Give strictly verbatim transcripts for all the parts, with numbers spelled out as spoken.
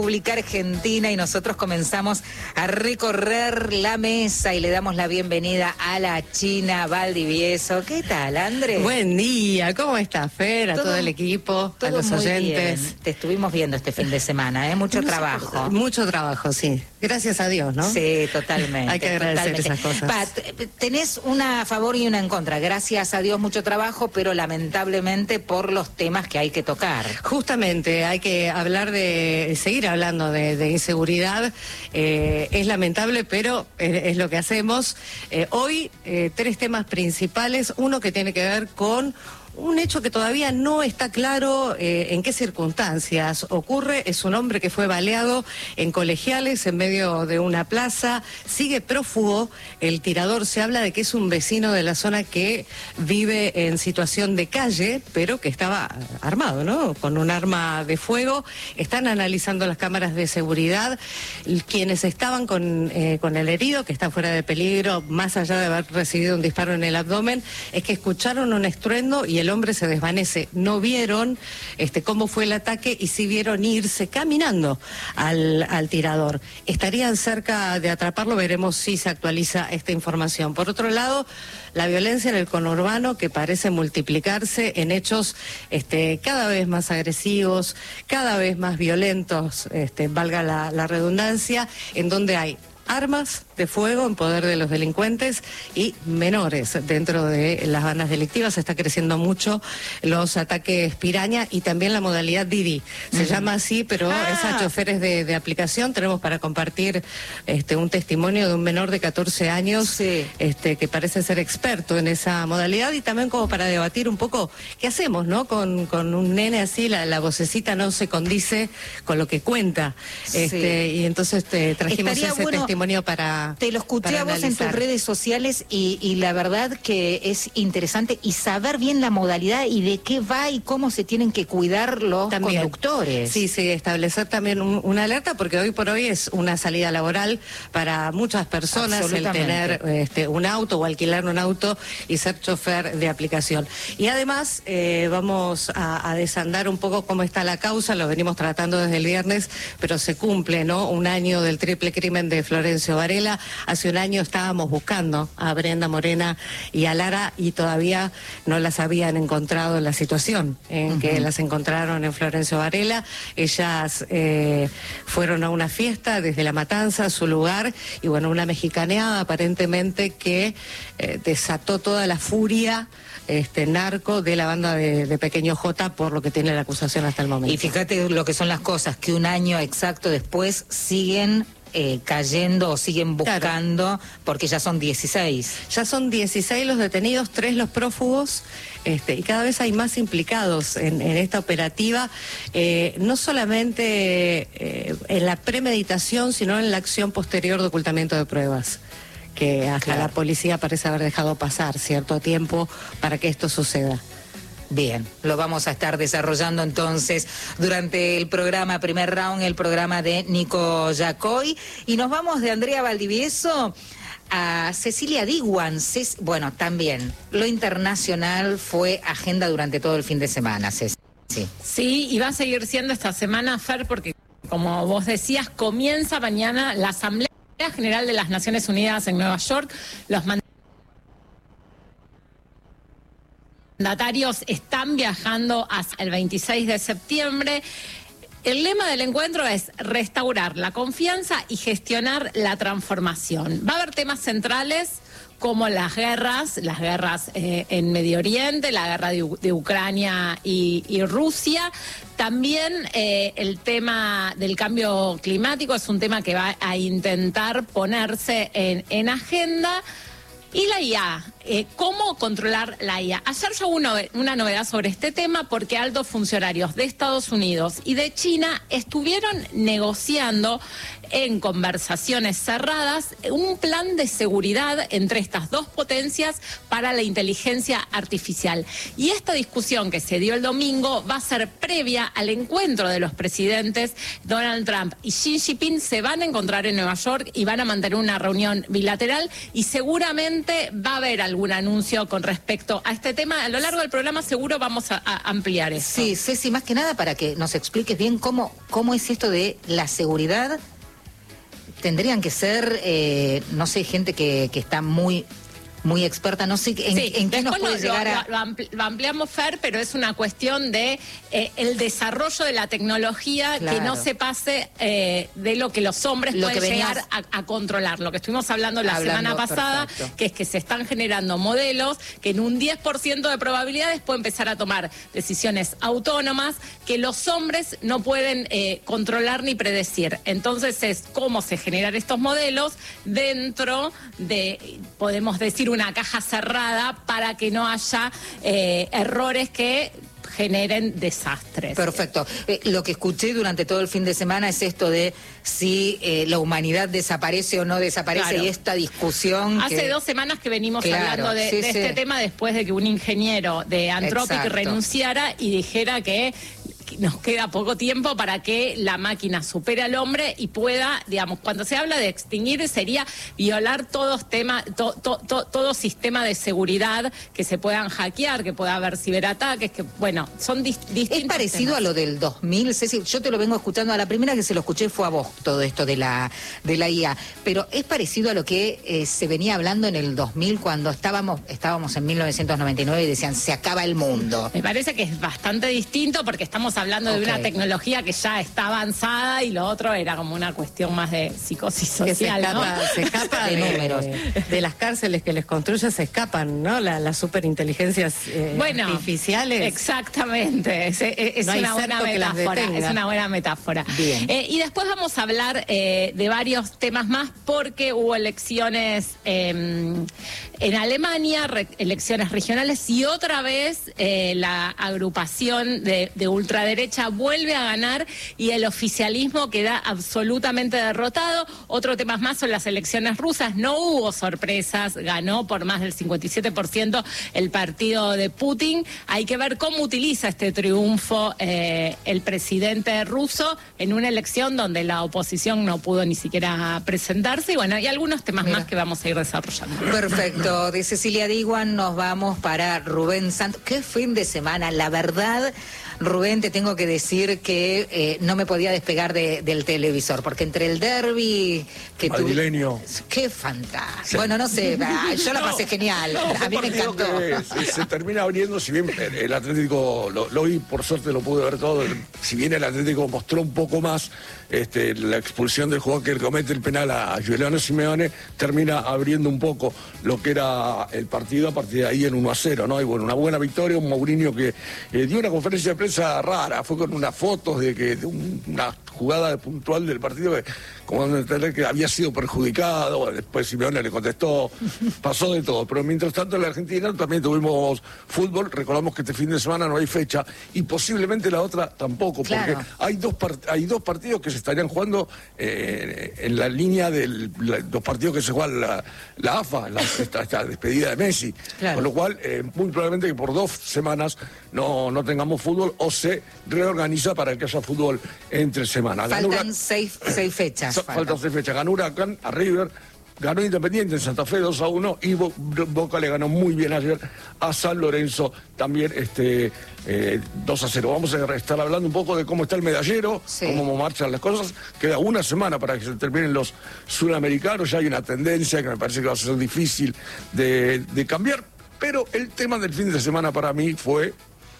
República Argentina y nosotros comenzamos a recorrer la mesa y le damos la bienvenida a la China Valdivieso. ¿Qué tal, Andrés? Buen día, ¿cómo estás, Fer? A todo, todo el equipo, todo a los muy oyentes. Bien. Te estuvimos viendo este fin de semana, ¿eh? Mucho no trabajo. Sé, mucho trabajo, sí. Gracias a Dios, ¿no? Sí, totalmente. Hay que agradecer totalmente. esas cosas. Pa, tenés una a favor y una en contra. Gracias a Dios mucho trabajo, pero lamentablemente por los temas que hay que tocar. Justamente, hay que hablar de, seguir hablando de, de inseguridad. Eh, es lamentable, pero es, es lo que hacemos. Eh, hoy, eh, tres temas principales. Uno que tiene que ver con un hecho que todavía no está claro eh, en qué circunstancias ocurre. Es un hombre que fue baleado en Colegiales, en medio de una plaza. Sigue prófugo el tirador. Se habla de que es un vecino de la zona que vive en situación de calle, pero que estaba armado, ¿no? Con un arma de fuego. Están analizando las cámaras de seguridad. Quienes estaban con, eh, con el herido, que está fuera de peligro, más allá de haber recibido un disparo en el abdomen, es que escucharon un estruendo y el hombre se desvanece. No vieron este, cómo fue el ataque y sí vieron irse caminando al, al tirador. Estarían cerca de atraparlo, veremos si se actualiza esta información. Por otro lado, la violencia en el conurbano, que parece multiplicarse en hechos este, cada vez más agresivos, cada vez más violentos, este, valga la, la redundancia, en donde hay armas de fuego en poder de los delincuentes y menores dentro de las bandas delictivas. Está creciendo mucho los ataques piraña y también la modalidad Didi. Se uh-huh. llama así, pero ah. es a choferes de, de aplicación. Tenemos para compartir este, un testimonio de un menor de catorce años sí. este, que parece ser experto en esa modalidad, y también como para debatir un poco qué hacemos, ¿no? Con, con un nene así, la, la vocecita no se condice con lo que cuenta. Sí. Este, y entonces te trajimos Estaría ese bueno... testimonio para Te lo escuché a vos analizar. En tus redes sociales y, y la verdad que es interesante y saber bien la modalidad y de qué va y cómo se tienen que cuidar los también. conductores. Sí, sí, establecer también un, una alerta, porque hoy por hoy es una salida laboral para muchas personas el tener este, un auto o alquilar un auto y ser chofer de aplicación. Y además eh, vamos a, a desandar un poco cómo está la causa. Lo venimos tratando desde el viernes, pero se cumple, ¿no? Un año del triple crimen de Florencio Varela. Hace un año estábamos buscando a Brenda Morena y a Lara y todavía no las habían encontrado en la situación en uh-huh. que las encontraron en Florencio Varela. Ellas eh, fueron a una fiesta desde La Matanza, a su lugar, y bueno, una mexicaneada aparentemente que eh, desató toda la furia este narco de la banda de, de Pequeño J, por lo que tiene la acusación hasta el momento. Y fíjate lo que son las cosas, que un año exacto después siguen Eh, cayendo o siguen buscando, claro. porque ya son dieciséis. Ya son dieciséis los detenidos, tres los prófugos, este, y cada vez hay más implicados en, en esta operativa, eh, no solamente eh, en la premeditación, sino en la acción posterior de ocultamiento de pruebas, que hasta claro. la policía parece haber dejado pasar cierto tiempo para que esto suceda. Bien, lo vamos a estar desarrollando entonces durante el programa Primer Round, el programa de Nico Yacoy. Y nos vamos de Andrea Valdivieso a Cecilia Diwan. Ces- bueno, también lo internacional fue agenda durante todo el fin de semana, Ceci. Sí. sí, y va a seguir siendo esta semana, Fer, porque como vos decías, comienza mañana la Asamblea General de las Naciones Unidas en Nueva York. Los mandatarios están viajando hasta el veintiséis de septiembre. El lema del encuentro es restaurar la confianza y gestionar la transformación. Va a haber temas centrales como las guerras, las guerras eh, en Medio Oriente, la guerra de, de Ucrania y, y Rusia. También eh, el tema del cambio climático es un tema que va a intentar ponerse en, en agenda. Y la I A, eh, ¿cómo controlar la I A? Ayer llegó una, una novedad sobre este tema porque altos funcionarios de Estados Unidos y de China estuvieron negociando en conversaciones cerradas un plan de seguridad entre estas dos potencias para la inteligencia artificial. Y esta discusión que se dio el domingo va a ser previa al encuentro de los presidentes Donald Trump y Xi Jinping. Se van a encontrar en Nueva York y van a mantener una reunión bilateral y seguramente va a haber algún anuncio con respecto a este tema. A lo largo del programa seguro vamos a, a ampliar eso. Sí, Ceci, más que nada para que nos expliques bien cómo, cómo es esto de la seguridad. Tendrían que ser, eh, no sé, gente que, que está muy... muy experta, no sé en, sí, en qué nos puede lo, llegar lo, a... Lo, ampli lo ampliamos, Fer, pero es una cuestión de eh, el desarrollo de la tecnología, claro, que no se pase eh, de lo que los hombres lo pueden venías... llegar a, a controlar. Lo que estuvimos hablando la hablando, semana pasada, perfecto, que es que se están generando modelos que en un diez por ciento de probabilidades pueden empezar a tomar decisiones autónomas que los hombres no pueden eh, controlar ni predecir. Entonces es cómo se generan estos modelos dentro de, podemos decir, una caja cerrada para que no haya eh, errores que generen desastres. Perfecto. Eh, lo que escuché durante todo el fin de semana es esto de si eh, la humanidad desaparece o no desaparece, claro, y esta discusión... Hace que... dos semanas que venimos claro, hablando de, sí, de sí. este tema después de que un ingeniero de Anthropic Exacto. renunciara y dijera que nos queda poco tiempo para que la máquina supere al hombre y pueda, digamos, cuando se habla de extinguir sería violar todos temas, to, to, to, todo sistema de seguridad que se puedan hackear, que pueda haber ciberataques, que bueno, son dis, distintos. Es parecido temas. A lo del dos mil, Ceci, yo te lo vengo escuchando, a la primera que se lo escuché fue a vos, todo esto de la de la I A, pero es parecido a lo que eh, se venía hablando en el dos mil cuando estábamos estábamos en mil novecientos noventa y nueve y decían se acaba el mundo. Me parece que es bastante distinto porque estamos hablando okay. de una tecnología que ya está avanzada y lo otro era como una cuestión más de psicosis social, se escapa, ¿no? Se escapa de, de números. De las cárceles que les construye se escapan, ¿no? La, las superinteligencias eh, bueno, artificiales. Exactamente. Es, es, no una buena metáfora. Es una buena metáfora. Bien. Eh, y después vamos a hablar eh, de varios temas más porque hubo elecciones eh, en Alemania, re, elecciones regionales y otra vez eh, la agrupación de, de ultraderecha vuelve a ganar y el oficialismo queda absolutamente derrotado. Otro tema más son las elecciones rusas. No hubo sorpresas, ganó por más del cincuenta y siete por ciento el partido de Putin. Hay que ver cómo utiliza este triunfo eh, el presidente ruso en una elección donde la oposición no pudo ni siquiera presentarse. Y bueno, y algunos temas Mira. más que vamos a ir desarrollando. Perfecto. De Cecilia Diwan nos vamos para Rubén Santos. Qué fin de semana, la verdad. Rubén, te tengo que decir que eh, no me podía despegar de, del televisor, porque entre el derbi que madrileño. tú... Qué fantástico. Sí. Bueno, no sé, yo la pasé no, genial. No, a mí me encantó. Que se, se termina abriendo, si bien el Atlético, lo, lo vi, por suerte lo pude ver todo, si bien el Atlético mostró un poco más este, la expulsión del jugador que comete el penal a, a Giuliano Simeone, termina abriendo un poco lo que era el partido a partir de ahí en uno a cero, ¿no? Y bueno, una buena victoria, un Mourinho que eh, dio una conferencia de prensa rara, fue con unas fotos de que de un, una jugada puntual del partido que como entender que había sido perjudicado, después Simeone le contestó, pasó de todo, pero mientras tanto en la Argentina también tuvimos fútbol, recordamos que este fin de semana no hay fecha y posiblemente la otra tampoco, claro. porque hay dos hay dos partidos que se estarían jugando eh, en la línea de los partidos que se juegan la, la A F A, la, esta, esta despedida de Messi, claro. Con lo cual eh, muy probablemente que por dos semanas no, no tengamos fútbol o se reorganiza para que haya fútbol entre semana. Faltan Ganura, seis, seis fechas. So, faltan seis fechas. Ganó Huracán a River, ganó Independiente en Santa Fe dos a uno y Bo, Boca le ganó muy bien ayer a San Lorenzo también este eh, dos a cero. Vamos a estar hablando un poco de cómo está el medallero, sí. cómo marchan las cosas. Queda una semana para que se terminen los sudamericanos. Ya hay una tendencia que me parece que va a ser difícil de, de cambiar. Pero el tema del fin de semana para mí fue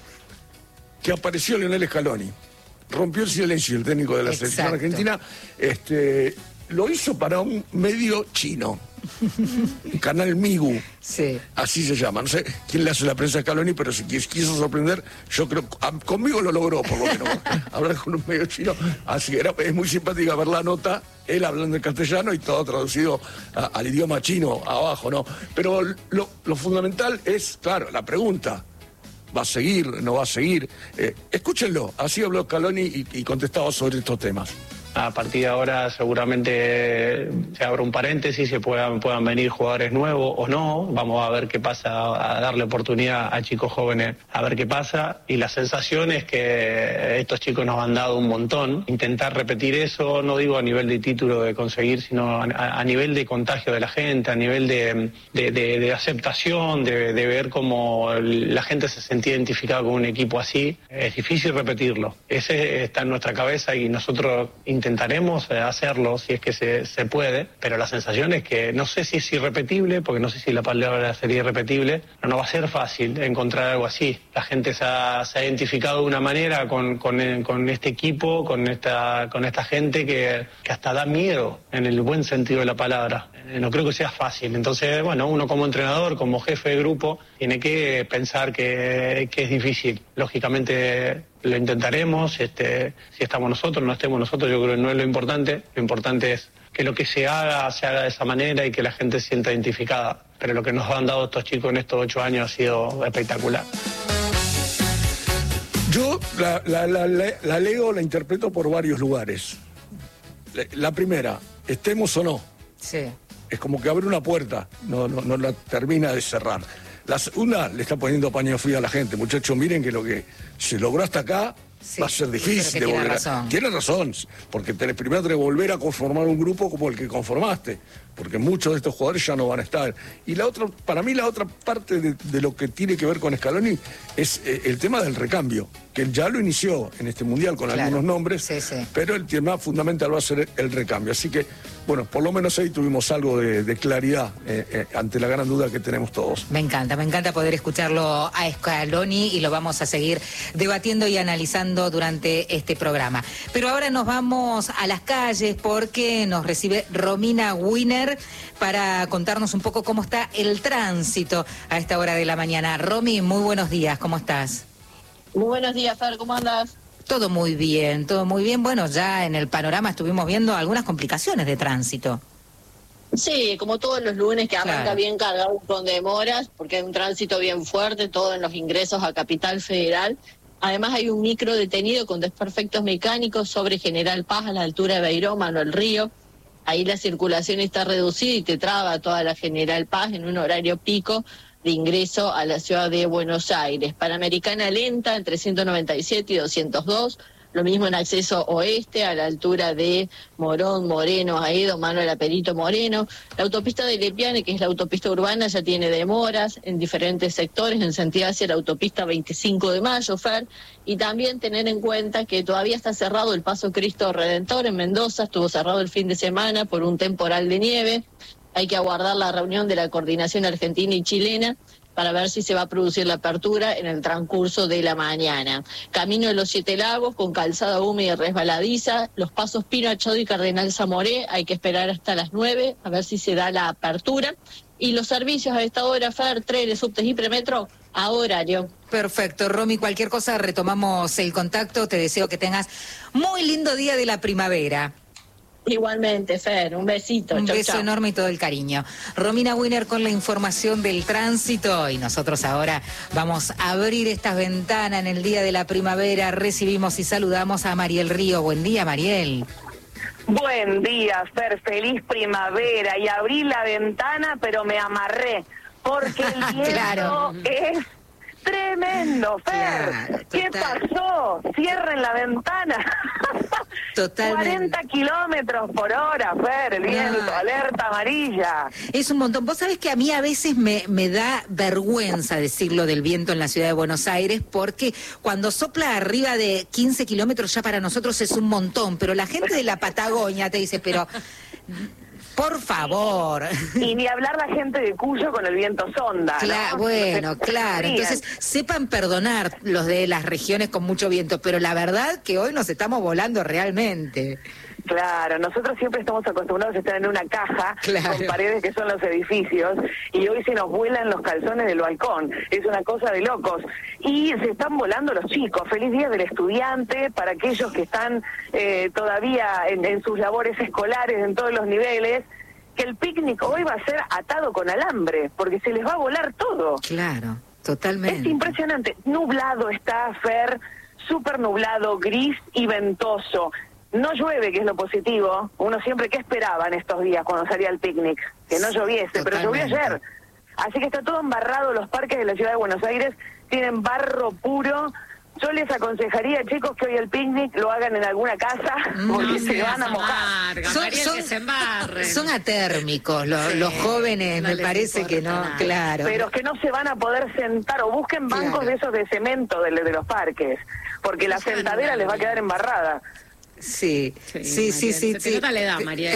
que apareció Lionel Scaloni. Rompió el silencio el técnico de la Exacto. selección argentina. Este, lo hizo para un medio chino. Un canal Migu. Sí. Así se llama. No sé quién le hace la prensa a Scaloni, pero si quiso sorprender, yo creo a, conmigo lo logró, por lo menos. Hablar con un medio chino. Así era, es muy simpática ver la nota, él hablando en castellano y todo traducido a, al idioma chino abajo, ¿no? Pero lo, lo fundamental es, claro, la pregunta. ¿Va a seguir? ¿No va a seguir? Eh, escúchenlo, así habló Scaloni y, y contestaba sobre estos temas. A partir de ahora seguramente se abre un paréntesis, se puedan, puedan venir jugadores nuevos o no. Vamos a ver qué pasa, a darle oportunidad a chicos jóvenes a ver qué pasa. Y la sensación es que estos chicos nos han dado un montón. Intentar repetir eso, no digo a nivel de título de conseguir, sino a, a nivel de contagio de la gente, a nivel de, de, de, de aceptación, de, de ver cómo la gente se sentía identificada con un equipo así. Es difícil repetirlo. Ese está en nuestra cabeza y nosotros intentaremos hacerlo si es que se, se puede, pero la sensación es que no sé si es irrepetible, porque no sé si la palabra sería irrepetible, pero no va a ser fácil encontrar algo así. La gente se ha, se ha identificado de una manera con, con, con este equipo, con esta, con esta gente que, que hasta da miedo en el buen sentido de la palabra. No creo que sea fácil. Entonces, bueno, uno como entrenador, como jefe de grupo, tiene que pensar que, que es difícil. Lógicamente lo intentaremos, este, si estamos nosotros, no estemos nosotros, yo creo que no es lo importante. Lo importante es que lo que se haga, se haga de esa manera y que la gente se sienta identificada. Pero lo que nos han dado estos chicos en estos ocho años ha sido espectacular. Yo la, la, la, la, la leo, la interpreto por varios lugares. La, la primera, estemos o no. Sí. Es como que abre una puerta, no, no, no la termina de cerrar. La segunda, le está poniendo paño frío a la gente. Muchachos, miren que lo que se logró hasta acá sí, va a ser difícil de tiene volver. Razón. Tiene razón, porque tenés, primero tenés que volver a conformar un grupo como el que conformaste, porque muchos de estos jugadores ya no van a estar. Y la otra, para mí la otra parte de, de lo que tiene que ver con Scaloni es eh, el tema del recambio, que él ya lo inició en este Mundial con claro. algunos nombres, sí, sí. pero el tema fundamental va a ser el recambio. Así que, bueno, por lo menos ahí tuvimos algo de, de claridad eh, eh, ante la gran duda que tenemos todos. Me encanta, me encanta poder escucharlo a Scaloni y lo vamos a seguir debatiendo y analizando durante este programa. Pero ahora nos vamos a las calles porque nos recibe Romina Winer para contarnos un poco cómo está el tránsito a esta hora de la mañana. Romy, muy buenos días, ¿cómo estás? Muy buenos días, Fer, ¿cómo andas? Todo muy bien, todo muy bien. Bueno, ya en el panorama estuvimos viendo algunas complicaciones de tránsito. Sí, como todos los lunes que arranca Claro. bien cargado con demoras, porque hay un tránsito bien fuerte, todo en los ingresos a Capital Federal. Además hay un micro detenido con desperfectos mecánicos sobre General Paz a la altura de Beiró, Manuel Río. Ahí la circulación está reducida y te traba toda la General Paz en un horario pico de ingreso a la ciudad de Buenos Aires. Panamericana lenta entre ciento noventa y siete y doscientos dos. Lo mismo en acceso oeste, a la altura de Morón, Moreno, Aedo, Manuel Aperito, Moreno. La autopista de Lepiane, que es la autopista urbana, ya tiene demoras en diferentes sectores, en sentido hacia la autopista veinticinco de mayo, Fer. Y también tener en cuenta que todavía está cerrado el Paso Cristo Redentor en Mendoza, estuvo cerrado el fin de semana por un temporal de nieve. Hay que aguardar la reunión de la coordinación argentina y chilena para ver si se va a producir la apertura en el transcurso de la mañana. Camino de los Siete Lagos con calzada húmeda y resbaladiza, los pasos Pino Achado y Cardenal Zamoré, hay que esperar hasta las nueve a ver si se da la apertura. Y los servicios a esta hora, Fer, trenes, subtes y premetro, a horario. Perfecto, Romy, cualquier cosa retomamos el contacto. Te deseo que tengas muy lindo día de la primavera. Igualmente, Fer, un besito. Un chau, beso chau. enorme y todo el cariño. Romina Winer con la información del tránsito y nosotros ahora vamos a abrir estas ventanas en el día de la primavera. Recibimos y saludamos a Mariel Río. Buen día, Mariel. Buen día, Fer, feliz primavera. Y abrí la ventana, pero me amarré, porque el viento Claro. es tremendo, Fer. Claro, ¿Qué total. pasó? Cierren la ventana. Totalmente. cuarenta kilómetros por hora, Fer, el viento, No. alerta amarilla. Es un montón. Vos sabés que a mí a veces me, me da vergüenza decirlo del viento en la ciudad de Buenos Aires, porque cuando sopla arriba de quince kilómetros ya para nosotros es un montón, pero la gente de la Patagonia te dice, pero por favor. Y ni hablar la gente de Cuyo con el viento sonda, ¿no? Cla- bueno, Se- claro. se Entonces, sepan perdonar los de las regiones con mucho viento, pero la verdad que hoy nos estamos volando realmente. Claro, nosotros siempre estamos acostumbrados a estar en una caja Claro. con paredes que son los edificios y hoy se nos vuelan los calzones del balcón. Es una cosa de locos. Y se están volando los chicos. Feliz Día del Estudiante para aquellos que están eh, todavía en, en sus labores escolares en todos los niveles. Que el picnic hoy va a ser atado con alambre porque se les va a volar todo. Claro, Es totalmente. impresionante. Nublado está, Fer, súper nublado, gris y ventoso. No llueve, que es lo positivo. Uno siempre, ¿qué esperaba en estos días cuando salía al picnic? Que no lloviese, Totalmente. pero llovió ayer. Así que está todo embarrado, los parques de la ciudad de Buenos Aires tienen barro puro. Yo les aconsejaría, chicos, que hoy el picnic lo hagan en alguna casa, porque No se seas van a mojar. amarga, Son, Mariel, son- que se embarren. son atérmicos los, Sí, los jóvenes, no me les parece que importa no, nada. claro. Pero es que no se van a poder sentar, o busquen bancos Claro. de esos de cemento de, de los parques, porque la No se van a sentadera les va a quedar embarrada. Sí, sí, sí, sí. Mariel, se te sí. nota la edad, Mariel.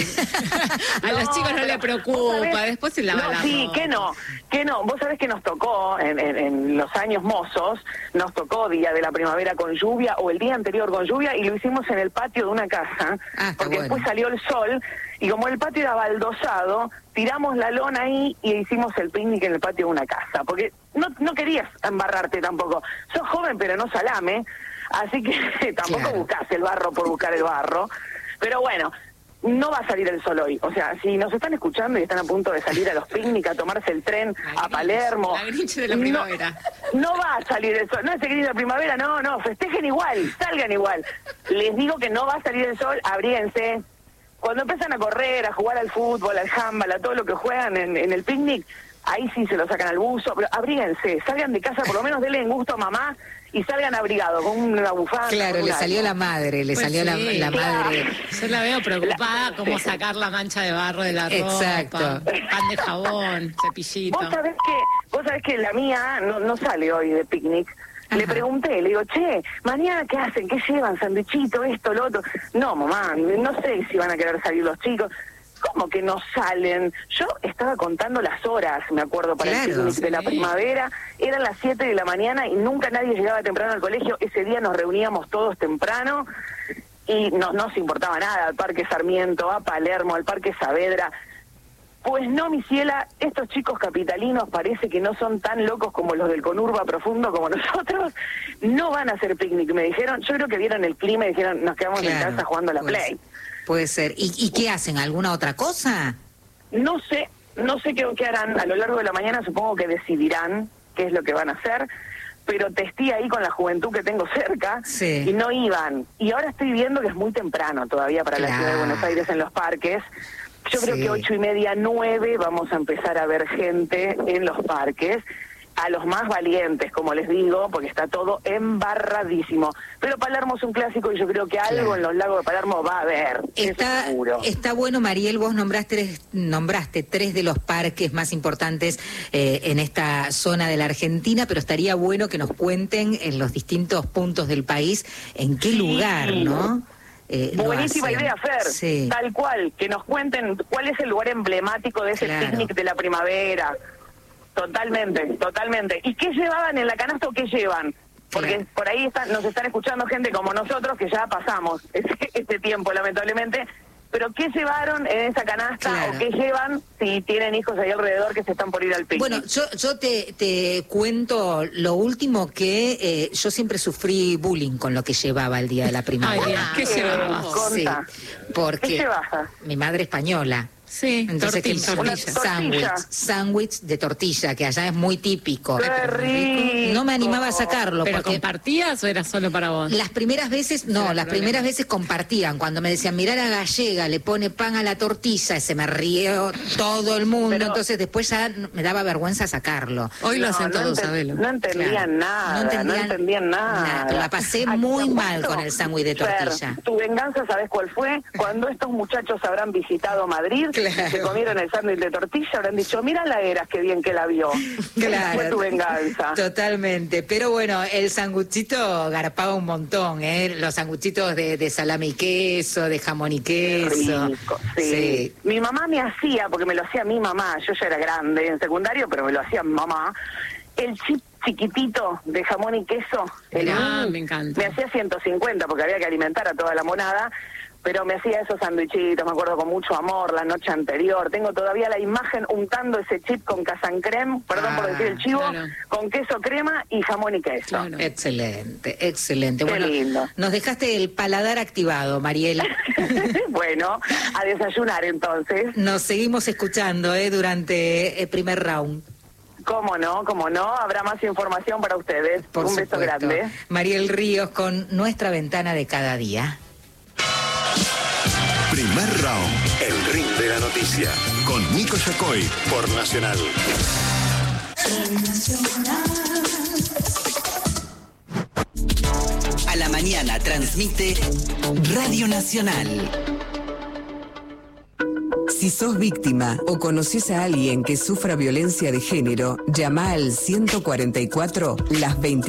A los No, chicos no pero le vos preocupa, sabés- después se lava no, la sí, ropa. que no, que no. Vos sabés que nos tocó en, en- en los años mozos, nos tocó día de la primavera con lluvia o el día anterior con lluvia y lo hicimos en el patio de una casa, Ah, está porque bueno. después salió el sol y como el patio era baldosado, tiramos la lona ahí y hicimos el picnic en el patio de una casa, porque no, no querías embarrarte tampoco. Sos joven pero no salame, así que tampoco Claro. buscás el barro por buscar el barro. Pero bueno, no va a salir el sol hoy. O sea, si nos están escuchando y están a punto de salir a los picnic, a tomarse el tren La a Grinch, Palermo. la Grinch de la no- primavera. No, va a salir el sol. No es el Grinch de la primavera, no, no. Festejen igual, salgan igual. Les digo que no va a salir el sol, abríguense. Cuando empiezan a correr, a jugar al fútbol, al handball, a todo lo que juegan en, en el picnic, ahí sí se lo sacan al buzo. Pero abríguense, salgan de casa, por lo menos denle en gusto a mamá y salgan abrigados con una bufanda. Claro, con le un salió algo. la madre, le Pues salió la, sí. la madre. Yo la veo preocupada La- cómo sacar la mancha de barro de la Exacto. ropa, pan de jabón, cepillito. Vos sabés que, vos sabés que la mía no, no sale hoy de picnic. Le Ajá. pregunté, le digo, che, mañana qué hacen, qué llevan, sanduichito, esto, lo otro. No, mamá, no sé si van a querer salir los chicos. ¿Cómo que no salen? Yo estaba contando las horas, me acuerdo, para Claro, el picnic de la sí. primavera. Eran las siete de la mañana y nunca nadie llegaba temprano al colegio. Ese día nos reuníamos todos temprano y no nos importaba nada, al Parque Sarmiento, a Palermo, al Parque Saavedra. Pues no, mi ciela, estos chicos capitalinos parece que no son tan locos como los del Conurba Profundo como nosotros. No van a hacer picnic, me dijeron. Yo creo que vieron el clima y dijeron, nos quedamos en Claro, casa jugando a la puede Play. ser. Puede ser. ¿Y, ¿Y qué hacen? ¿Alguna otra cosa? No sé, no sé qué, qué harán. A lo largo de la mañana supongo que decidirán qué es lo que van a hacer. Pero testé ahí con la juventud que tengo cerca Sí. y no iban. Y ahora estoy viendo que es muy temprano todavía para la Claro. ciudad de Buenos Aires en los parques. Yo creo Sí. que ocho y media, nueve vamos a empezar a ver gente en los parques. A los más valientes, como les digo, porque está todo embarradísimo. Pero Palermo es un clásico y yo creo que algo Claro. en los lagos de Palermo va a haber. eso Está, seguro. está bueno, Mariel, vos nombraste, tres- nombraste tres de los parques más importantes eh, en esta zona de la Argentina, pero estaría bueno que nos cuenten en los distintos puntos del país en qué Sí. lugar, ¿no? Eh, lo Buenísima hacen. idea, Fer. Sí. Tal cual, que nos cuenten cuál es el lugar emblemático de ese Claro. picnic de la primavera. Totalmente, totalmente. ¿Y qué llevaban en la canasta o qué llevan? Porque Claro. por ahí están, nos están escuchando gente como nosotros que ya pasamos ese, este tiempo, lamentablemente. Pero ¿qué llevaron en esa canasta Claro. o qué llevan si tienen hijos ahí alrededor que se están por ir al picnic? Bueno, yo, yo te, te cuento lo último que eh, yo siempre sufrí bullying con lo que llevaba el día de la Ay, primavera. Dios, ¿qué Eh, llevabas? Conta. Sí, porque ¿Qué llevas? mi madre española. Sí, Entonces, ¿qué- tortilla. Una sándwich, tortilla. sándwich de tortilla, que allá es muy típico. ¡Qué rico! No me animaba a sacarlo ¿Pero porque compartías o era solo para vos? las primeras veces, no, Era las problema. primeras veces compartían. Cuando me decían, mirá la gallega, le pone pan a la tortilla, se me rió todo el mundo. Pero- Entonces después ya me daba vergüenza sacarlo. Hoy lo No, hacen no todos, enten- sabelo. No entendían Claro. nada, No no entendían entendían, nada. nada. La pasé Ay, muy te mal apuesto, con el sándwich de Fer, tortilla. tu venganza, ¿sabes cuál fue? Cuando estos muchachos habrán visitado Madrid, Claro. se comieron el sándwich de tortilla, habrán dicho, mira la Eras, qué bien que la vio. Esa fue tu venganza. Totalmente. Pero bueno, el sanguchito garpaba un montón, ¿eh? Los sanguchitos de, de salame y queso, de jamón y queso. Rico, sí. Mi mamá me hacía, porque me lo hacía mi mamá, yo ya era grande en secundario, pero me lo hacía mi mamá, el chip chiquitito de jamón y queso. el Mirá, mini. me encanta. Me hacía ciento cincuenta porque había que alimentar a toda la monada, pero me hacía esos sanduichitos, me acuerdo, con mucho amor la noche anterior. Tengo todavía la imagen untando ese chip con casancrem, perdón por Ah, decir el chivo, claro. con queso crema y jamón y queso. Claro. Excelente, excelente. Qué Bueno, lindo. nos dejaste el paladar activado, Mariel. Bueno, a desayunar entonces. Nos seguimos escuchando ¿eh? durante el primer round. Cómo no, cómo no, habrá más información para ustedes. Por Un beso supuesto. grande. Mariel Ríos con nuestra ventana de cada día. Primer Round, el ring de la noticia, con Nico Yacoy por Nacional. A la mañana transmite Radio Nacional. Si sos víctima o conoces a alguien que sufra violencia de género, llama al ciento cuarenta y cuatro las veinticuatro